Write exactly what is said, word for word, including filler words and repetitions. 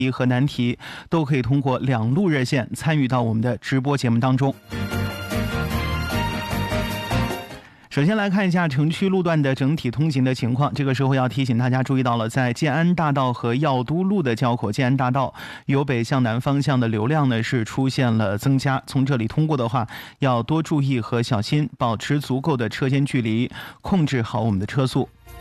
和难题，都可以通过两路热线参与到我们的直播节目当中。首先来看一下城区路段的整体通行的情况。这个时候要提醒大家注意到了，在建安大道和药都路的交口，建安大道由北向南方向的流量呢是出现了增加，从这里通过的话要多注意和小心，保持足够的车间距离，控制好我们的车速。